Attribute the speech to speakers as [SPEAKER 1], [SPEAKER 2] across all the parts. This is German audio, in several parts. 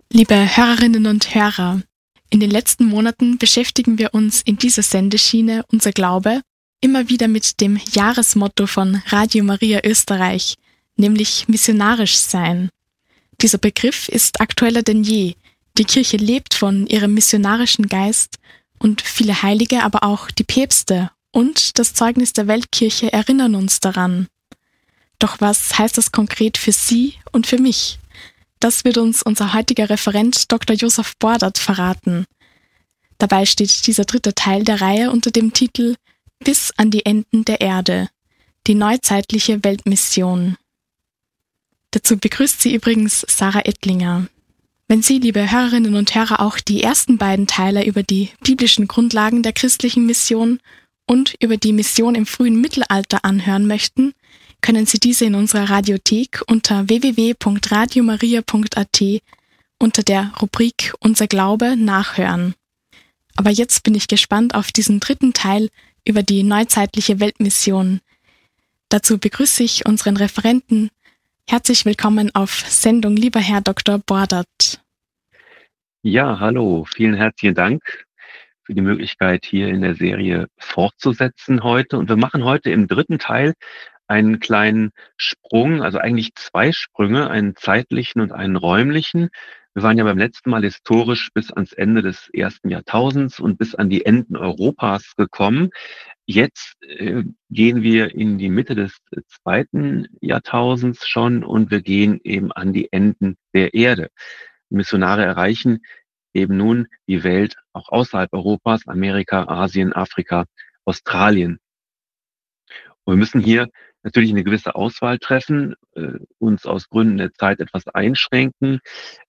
[SPEAKER 1] Liebe Hörerinnen und Hörer, in den letzten Monaten beschäftigen wir uns in dieser Sendeschiene Unser Glaube immer wieder mit dem Jahresmotto von Radio Maria Österreich, nämlich missionarisch sein. Dieser Begriff ist aktueller denn je. Die Kirche lebt von ihrem missionarischen Geist und viele Heilige, aber auch die Päpste und das Zeugnis der Weltkirche erinnern uns daran. Doch was heißt das konkret für Sie und für mich? Das wird uns unser heutiger Referent Dr. Josef Bordert verraten. Dabei steht dieser dritte Teil der Reihe unter dem Titel Bis an die Enden der Erde, die neuzeitliche Weltmission. Dazu begrüßt sie übrigens Sarah Ettlinger. Wenn Sie, liebe Hörerinnen und Hörer, auch die ersten beiden Teile über die biblischen Grundlagen der christlichen Mission und über die Mission im frühen Mittelalter anhören möchten, können Sie diese in unserer Radiothek unter www.radiomaria.at unter der Rubrik Unser Glaube nachhören. Aber jetzt bin ich gespannt auf diesen dritten Teil über die neuzeitliche Weltmission. Dazu begrüße ich unseren Referenten. Herzlich willkommen auf Sendung, lieber Herr Dr. Bordert.
[SPEAKER 2] Ja, hallo, vielen herzlichen Dank für die Möglichkeit, hier in der Serie fortzusetzen heute. Und wir machen heute im dritten Teil einen kleinen Sprung, also eigentlich zwei Sprünge, einen zeitlichen und einen räumlichen. Wir waren ja beim letzten Mal historisch bis ans Ende des ersten Jahrtausends und bis an die Enden Europas gekommen. Jetzt gehen wir in die Mitte des zweiten Jahrtausends schon und wir gehen eben an die Enden der Erde. Die Missionare erreichen eben nun die Welt auch außerhalb Europas, Amerika, Asien, Afrika, Australien. Und wir müssen hier natürlich eine gewisse Auswahl treffen, uns aus Gründen der Zeit etwas einschränken.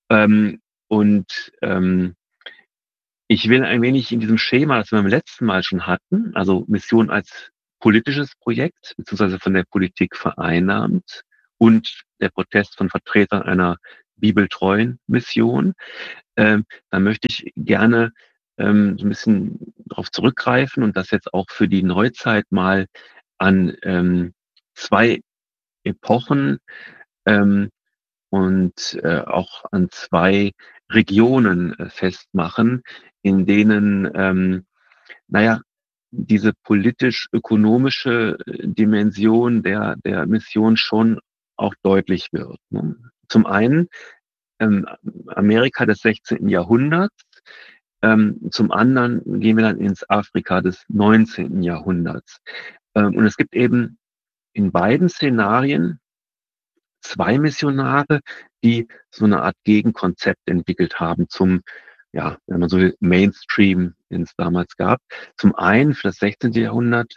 [SPEAKER 2] Ich will ein wenig in diesem Schema, das wir beim letzten Mal schon hatten, also Mission als politisches Projekt, beziehungsweise von der Politik vereinnahmt und der Protest von Vertretern einer bibeltreuen Mission, da möchte ich gerne so ein bisschen darauf zurückgreifen und das jetzt auch für die Neuzeit mal an zwei Epochen und auch an zwei Regionen festmachen, in denen diese politisch-ökonomische Dimension der Mission schon auch deutlich wird, ne? Zum einen Amerika des 16. Jahrhunderts, zum anderen gehen wir dann ins Afrika des 19. Jahrhunderts. Und es gibt eben in beiden Szenarien zwei Missionare, die so eine Art Gegenkonzept entwickelt haben zum, ja, wenn man so will, Mainstream, den es damals gab. Zum einen für das 16. Jahrhundert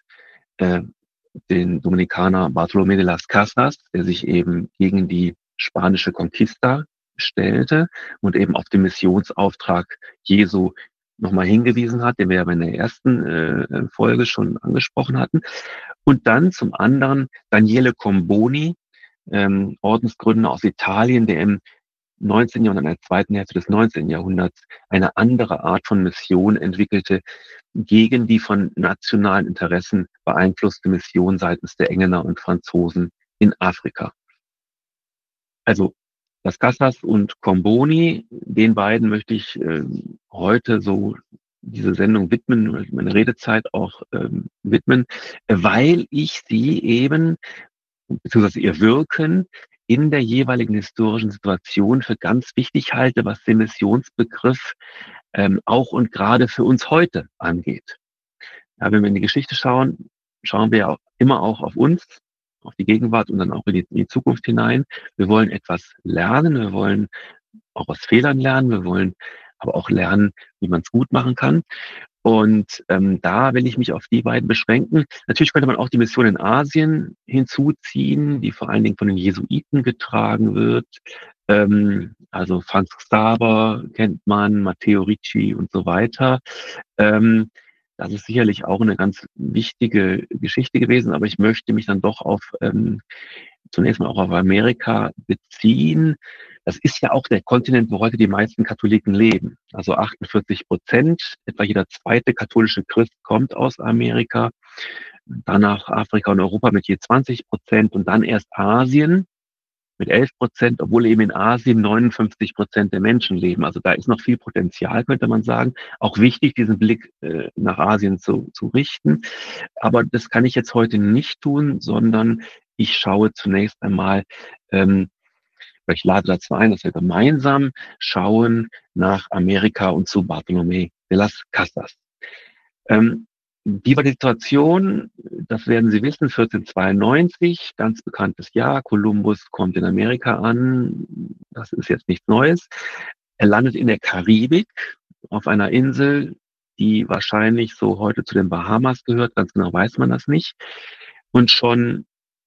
[SPEAKER 2] den Dominikaner Bartolomé de las Casas, der sich eben gegen die spanische Conquista stellte und eben auf den Missionsauftrag Jesu nochmal hingewiesen hat, den wir ja in der ersten Folge schon angesprochen hatten. Und dann zum anderen Daniele Comboni, Ordensgründer aus Italien, der im 19. Jahrhundert, in der zweiten Hälfte des 19. Jahrhunderts eine andere Art von Mission entwickelte, gegen die von nationalen Interessen beeinflusste Mission seitens der Engländer und Franzosen in Afrika. Also Las Casas und Comboni, den beiden möchte ich heute so diese Sendung widmen, meine Redezeit auch widmen, weil ich sie eben, beziehungsweise ihr Wirken in der jeweiligen historischen Situation für ganz wichtig halte, was den Missionsbegriff auch und gerade für uns heute angeht. Ja, wenn wir in die Geschichte schauen, schauen wir ja immer auch auf uns, auf die Gegenwart und dann auch in die Zukunft hinein. Wir wollen etwas lernen, wir wollen auch aus Fehlern lernen, wir wollen aber auch lernen, wie man es gut machen kann. Und da will ich mich auf die beiden beschränken. Natürlich könnte man auch die Mission in Asien hinzuziehen, die vor allen Dingen von den Jesuiten getragen wird. Also Franz Xaver kennt man, Matteo Ricci und so weiter. Das ist sicherlich auch eine ganz wichtige Geschichte gewesen, aber ich möchte mich dann doch auf zunächst mal auch auf Amerika beziehen. Das ist ja auch der Kontinent, wo heute die meisten Katholiken leben. Also 48%, etwa jeder zweite katholische Christ kommt aus Amerika. Danach Afrika und Europa mit je 20% und dann erst Asien. mit 11%, obwohl eben in Asien 59% der Menschen leben. Also da ist noch viel Potenzial, könnte man sagen. Auch wichtig, diesen Blick nach Asien zu richten. Aber das kann ich jetzt heute nicht tun, sondern ich schaue zunächst einmal, ich lade dazu ein, dass wir gemeinsam schauen nach Amerika und zu Bartolomé de las Casas. Wie war die Situation? Das werden Sie wissen, 1492, ganz bekanntes Jahr. Kolumbus kommt in Amerika an. Das ist jetzt nichts Neues. Er landet in der Karibik auf einer Insel, die wahrscheinlich so heute zu den Bahamas gehört. Ganz genau weiß man das nicht. Und schon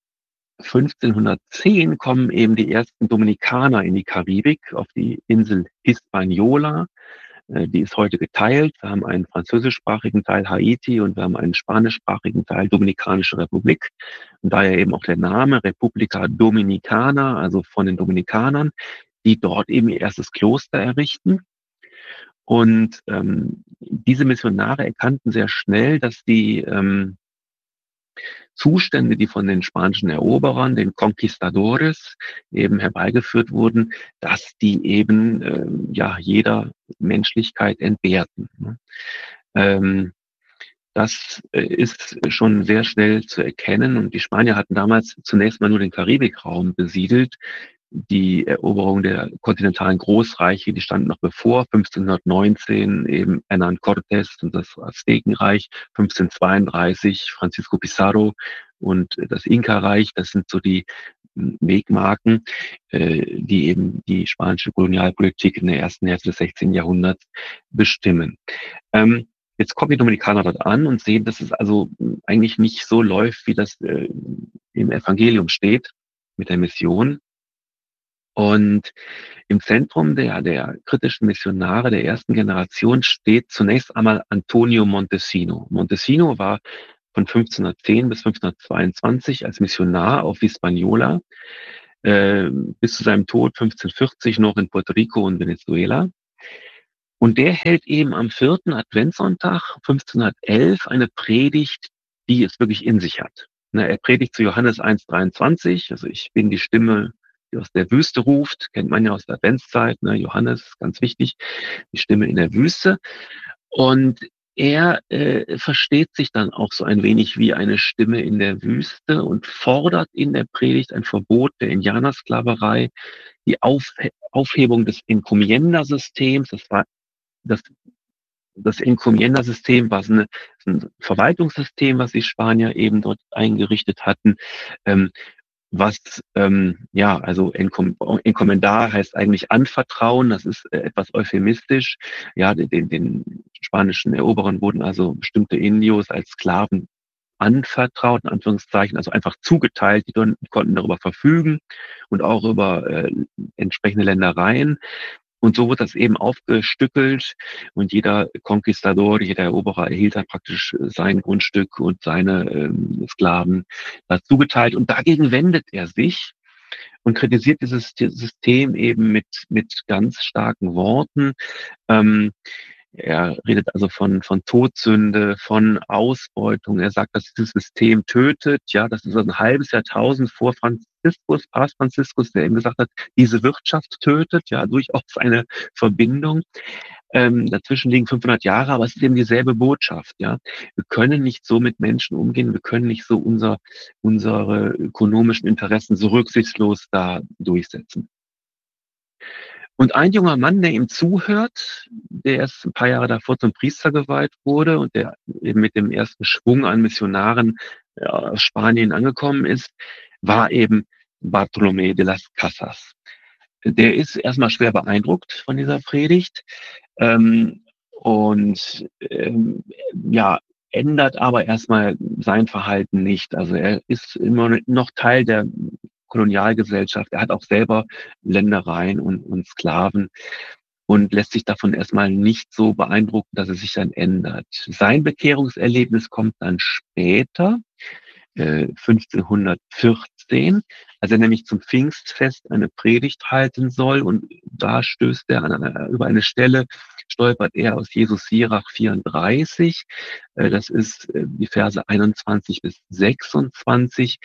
[SPEAKER 2] 1510 kommen eben die ersten Dominikaner in die Karibik, auf die Insel Hispaniola. Die ist heute geteilt. Wir haben einen französischsprachigen Teil Haiti und wir haben einen spanischsprachigen Teil Dominikanische Republik. Und daher eben auch der Name Republica Dominicana, also von den Dominikanern, die dort eben ihr erstes Kloster errichten. Und diese Missionare erkannten sehr schnell, dass die Zustände, die von den spanischen Eroberern, den Conquistadores, eben herbeigeführt wurden, dass die eben jeder Menschlichkeit entbehrten. Das ist schon sehr schnell zu erkennen. Und die Spanier hatten damals zunächst mal nur den Karibikraum besiedelt. Die Eroberung der kontinentalen Großreiche, die standen noch bevor. 1519 eben Hernán Cortés und das Aztekenreich, 1532 Francisco Pizarro und das Inka-Reich. Das sind so die Wegmarken, die eben die spanische Kolonialpolitik in der ersten Hälfte des 16. Jahrhunderts bestimmen. Jetzt kommen die Dominikaner dort an und sehen, dass es also eigentlich nicht so läuft, wie das im Evangelium steht mit der Mission. Und im Zentrum der kritischen Missionare der ersten Generation steht zunächst einmal Antonio Montesino. Montesino war von 1510 bis 1522 als Missionar auf Hispaniola, bis zu seinem Tod 1540 noch in Puerto Rico und Venezuela. Und der hält eben am 4. Adventssonntag 1511 eine Predigt, die es wirklich in sich hat. Er predigt zu Johannes 1,23, also ich bin die Stimme, die aus der Wüste ruft, kennt man ja aus der Adventszeit, Johannes, ganz wichtig, die Stimme in der Wüste. Und er versteht sich dann auch so ein wenig wie eine Stimme in der Wüste und fordert in der Predigt ein Verbot der Indianersklaverei, die Aufhebung des Encomienda-Systems. Das Encomienda-System war ein Verwaltungssystem, was die Spanier eben dort eingerichtet hatten, also encomendar heißt eigentlich anvertrauen, das ist etwas euphemistisch. Ja, den spanischen Eroberern wurden also bestimmte Indios als Sklaven anvertraut, in Anführungszeichen, also einfach zugeteilt, die konnten darüber verfügen und auch über entsprechende Ländereien. Und so wird das eben aufgestückelt und jeder Conquistador, jeder Eroberer erhielt dann praktisch sein Grundstück und seine Sklaven dazu geteilt. Und dagegen wendet er sich und kritisiert dieses System eben mit ganz starken Worten. Er redet also von Todsünde, von Ausbeutung. Er sagt, dass dieses System tötet. Ja, das ist also ein halbes Jahrtausend vor Papst Franziskus, der eben gesagt hat, diese Wirtschaft tötet. Ja, durchaus eine Verbindung. Dazwischen liegen 500 Jahre, aber es ist eben dieselbe Botschaft. Ja, wir können nicht so mit Menschen umgehen. Wir können nicht so unsere ökonomischen Interessen so rücksichtslos da durchsetzen. Und ein junger Mann, der ihm zuhört, der erst ein paar Jahre davor zum Priester geweiht wurde und der eben mit dem ersten Schwung an Missionaren aus Spanien angekommen ist, war eben Bartolomé de las Casas. Der ist erstmal schwer beeindruckt von dieser Predigt ändert aber erstmal sein Verhalten nicht. Also er ist immer noch Teil der Kolonialgesellschaft. Er hat auch selber Ländereien und Sklaven und lässt sich davon erstmal nicht so beeindrucken, dass es sich dann ändert. Sein Bekehrungserlebnis kommt dann später, 1514, als er nämlich zum Pfingstfest eine Predigt halten soll und da stößt er über eine Stelle, stolpert er aus Jesus Sirach 34, das ist die Verse 21 bis 26,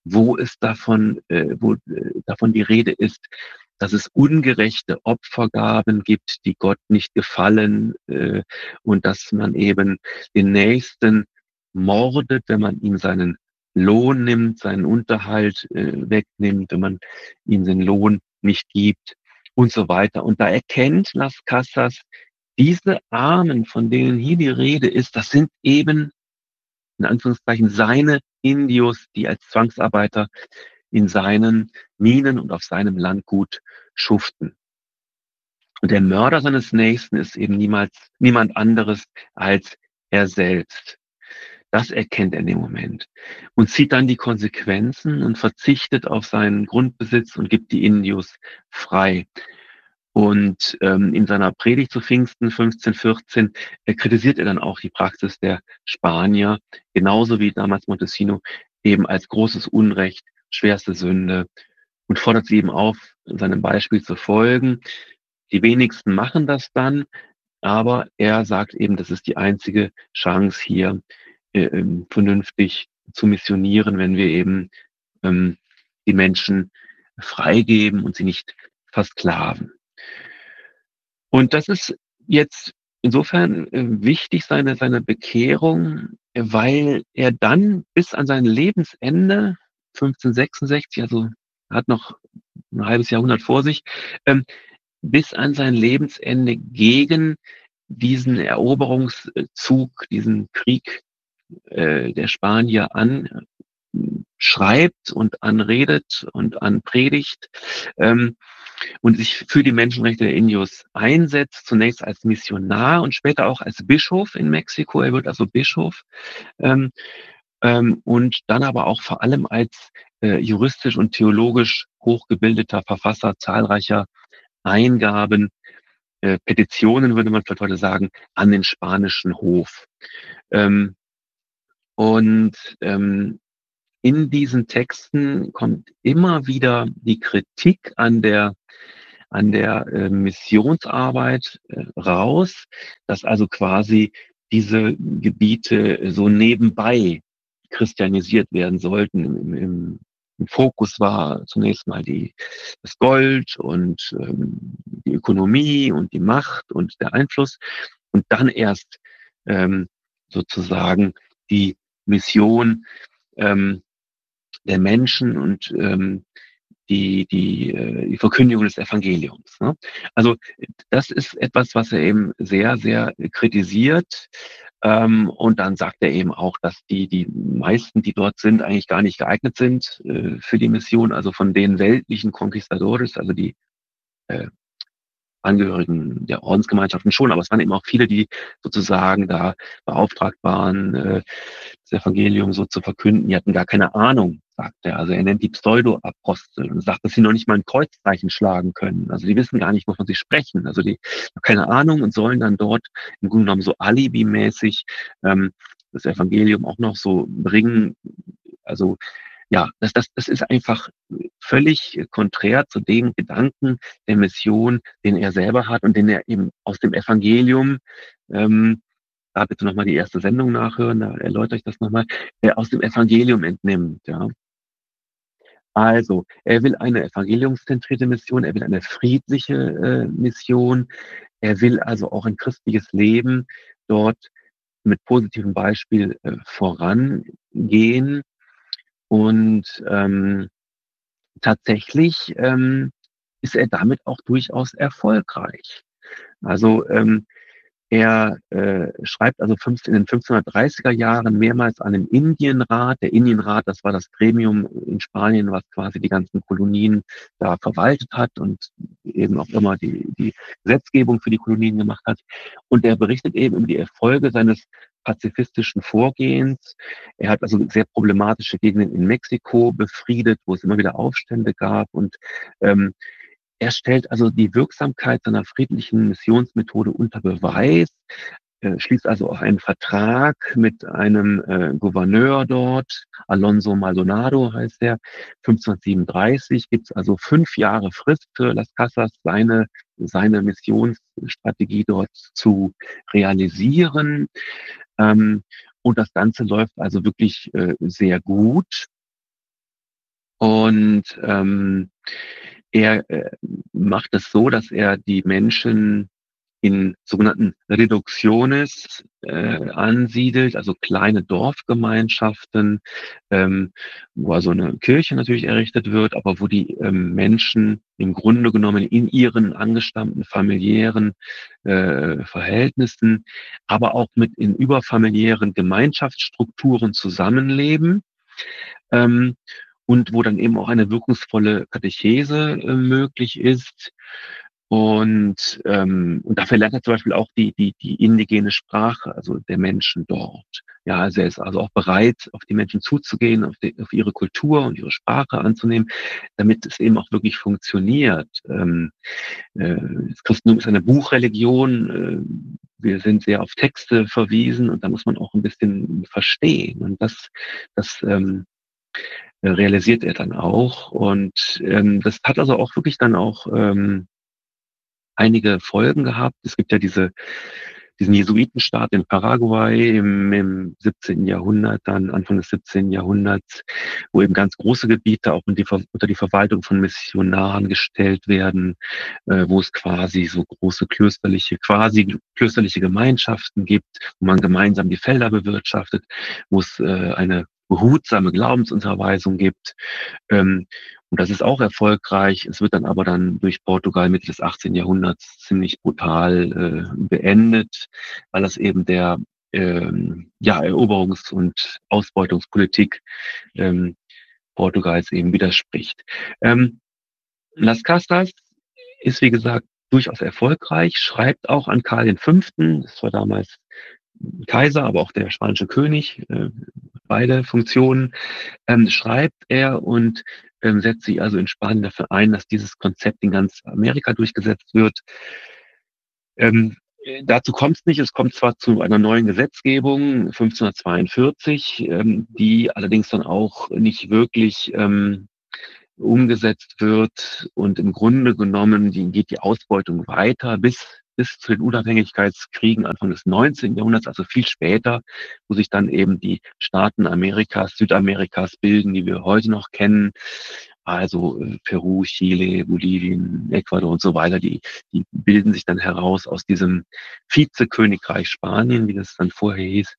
[SPEAKER 2] wo es davon die Rede ist, dass es ungerechte Opfergaben gibt, die Gott nicht gefallen, und dass man eben den Nächsten mordet, wenn man ihm seinen Lohn nimmt, seinen Unterhalt wegnimmt, wenn man ihm den Lohn nicht gibt und so weiter. Und da erkennt Las Casas, diese Armen, von denen hier die Rede ist, das sind eben in Anführungszeichen seine Indios, die als Zwangsarbeiter in seinen Minen und auf seinem Landgut schuften. Und der Mörder seines Nächsten ist eben niemand anderes als er selbst. Das erkennt er in dem Moment und zieht dann die Konsequenzen und verzichtet auf seinen Grundbesitz und gibt die Indios frei. Und in seiner Predigt zu Pfingsten 1514 kritisiert er dann auch die Praxis der Spanier, genauso wie damals Montesino, eben als großes Unrecht, schwerste Sünde, und fordert sie eben auf, seinem Beispiel zu folgen. Die wenigsten machen das dann, aber er sagt eben, das ist die einzige Chance hier, vernünftig zu missionieren, wenn wir eben die Menschen freigeben und sie nicht versklaven. Und das ist jetzt insofern wichtig, seine Bekehrung, weil er dann bis an sein Lebensende 1566, also hat noch ein halbes Jahrhundert vor sich, bis an sein Lebensende gegen diesen Eroberungszug, diesen Krieg der Spanier schreibt und anredet und anpredigt, und sich für die Menschenrechte der Indios einsetzt, zunächst als Missionar und später auch als Bischof in Mexiko. Er wird also Bischof, und dann aber auch vor allem als juristisch und theologisch hochgebildeter Verfasser zahlreicher Eingaben, Petitionen, würde man vielleicht heute sagen, an den spanischen Hof. In diesen Texten kommt immer wieder die Kritik an der Missionsarbeit raus, dass also quasi diese Gebiete so nebenbei christianisiert werden sollten. Im Fokus war zunächst mal das Gold und die Ökonomie und die Macht und der Einfluss und dann erst sozusagen die Mission der Menschen und die Verkündigung des Evangeliums. Ne? Also das ist etwas, was er eben sehr, sehr kritisiert. Und dann sagt er eben auch, dass die meisten, die dort sind, eigentlich gar nicht geeignet sind für die Mission. Also von den weltlichen Conquistadores, also die Angehörigen der Ordensgemeinschaften schon, aber es waren eben auch viele, die sozusagen da beauftragt waren, das Evangelium so zu verkünden. Die hatten gar keine Ahnung, sagt er. Also er nennt die Pseudo-Apostel und sagt, dass sie noch nicht mal ein Kreuzzeichen schlagen können. Also die wissen gar nicht, wovon sie sprechen. Also die haben keine Ahnung und sollen dann dort im Grunde genommen so alibimäßig das Evangelium auch noch so bringen. Also ja, das ist einfach völlig konträr zu dem Gedanken der Mission, den er selber hat und den er eben aus dem Evangelium, da bitte nochmal die erste Sendung nachhören, da erläutere ich das nochmal, aus dem Evangelium entnimmt, ja. Also, er will eine evangeliumszentrierte Mission, er will eine friedliche Mission, er will also auch ein christliches Leben dort mit positivem Beispiel vorangehen. Und tatsächlich ist er damit auch durchaus erfolgreich. Also er schreibt also in den 1530er Jahren mehrmals an den Indienrat. Der Indienrat, das war das Gremium in Spanien, was quasi die ganzen Kolonien da verwaltet hat und eben auch immer die Gesetzgebung für die Kolonien gemacht hat. Und er berichtet eben über die Erfolge seines pazifistischen Vorgehens. Er hat also sehr problematische Gegenden in Mexiko befriedet, wo es immer wieder Aufstände gab. Und er stellt also die Wirksamkeit seiner friedlichen Missionsmethode unter Beweis, schließt also auch einen Vertrag mit einem Gouverneur dort, Alonso Maldonado heißt er. 1537 gibt es also 5 Jahre Frist für Las Casas, seine Missionsstrategie dort zu realisieren. Und das Ganze läuft also wirklich sehr gut. Und er macht es so, dass er die Menschen in sogenannten Reducciones ansiedelt, also kleine Dorfgemeinschaften, wo also eine Kirche natürlich errichtet wird, aber wo die Menschen im Grunde genommen in ihren angestammten familiären Verhältnissen, aber auch mit in überfamiliären Gemeinschaftsstrukturen zusammenleben. Ähm, und wo dann eben auch eine wirkungsvolle Katechese möglich ist. Und dafür lernt er zum Beispiel auch die indigene Sprache, also der Menschen dort. Ja, also er ist also auch bereit, auf die Menschen zuzugehen, auf ihre Kultur und ihre Sprache anzunehmen, damit es eben auch wirklich funktioniert. Das Christentum ist eine Buchreligion. Wir sind sehr auf Texte verwiesen und da muss man auch ein bisschen verstehen. Und das realisiert er dann auch. Und das hat also auch wirklich dann auch einige Folgen gehabt. Es gibt ja diesen Jesuitenstaat in Paraguay im 17. Jahrhundert, dann Anfang des 17. Jahrhunderts, wo eben ganz große Gebiete auch unter die Verwaltung von Missionaren gestellt werden, wo es quasi so große quasi klösterliche Gemeinschaften gibt, wo man gemeinsam die Felder bewirtschaftet, wo es eine behutsame Glaubensunterweisung gibt. Und das ist auch erfolgreich. Es wird dann aber dann durch Portugal Mitte des 18. Jahrhunderts ziemlich brutal beendet, weil das eben der Eroberungs- und Ausbeutungspolitik Portugals eben widerspricht. Las Casas ist, wie gesagt, durchaus erfolgreich, schreibt auch an Karl V., das war damals Kaiser, aber auch der spanische König, beide Funktionen, schreibt er und setzt sich also in Spanien dafür ein, dass dieses Konzept in ganz Amerika durchgesetzt wird. Dazu kommt es nicht. Es kommt zwar zu einer neuen Gesetzgebung 1542, die allerdings dann auch nicht wirklich umgesetzt wird und im Grunde genommen geht die Ausbeutung weiter bis zu den Unabhängigkeitskriegen Anfang des 19. Jahrhunderts, also viel später, wo sich dann eben die Staaten Amerikas, Südamerikas bilden, die wir heute noch kennen. Also Peru, Chile, Bolivien, Ecuador und so weiter, die bilden sich dann heraus aus diesem Vizekönigreich Spanien, wie das dann vorher hieß.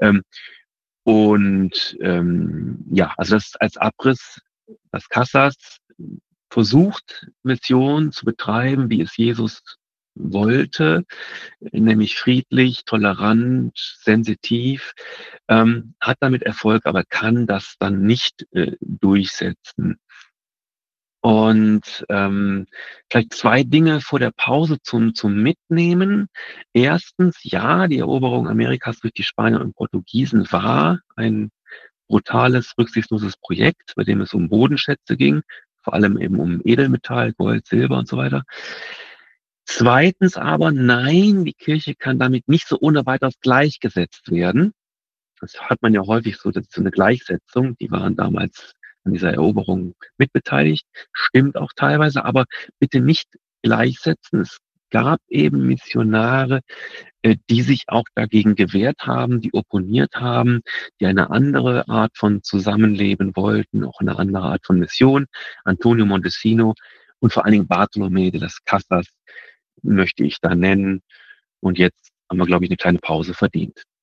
[SPEAKER 2] Also das als Abriss, das Casas versucht, Mission zu betreiben, wie es Jesus wollte, nämlich friedlich, tolerant, sensitiv, hat damit Erfolg, aber kann das dann nicht durchsetzen. Und vielleicht zwei Dinge vor der Pause zum Mitnehmen. Erstens, ja, die Eroberung Amerikas durch die Spanier und Portugiesen war ein brutales, rücksichtsloses Projekt, bei dem es um Bodenschätze ging, vor allem eben um Edelmetall, Gold, Silber und so weiter. Zweitens aber, nein, die Kirche kann damit nicht so ohne weiteres gleichgesetzt werden. Das hat man ja häufig so eine Gleichsetzung. Die waren damals an dieser Eroberung mitbeteiligt. Stimmt auch teilweise, aber bitte nicht gleichsetzen. Es gab eben Missionare, die sich auch dagegen gewehrt haben, die opponiert haben, die eine andere Art von Zusammenleben wollten, auch eine andere Art von Mission. Antonio Montesino und vor allen Dingen Bartolomé de las Casas möchte ich da nennen. Und jetzt haben wir, glaube ich, eine kleine Pause verdient.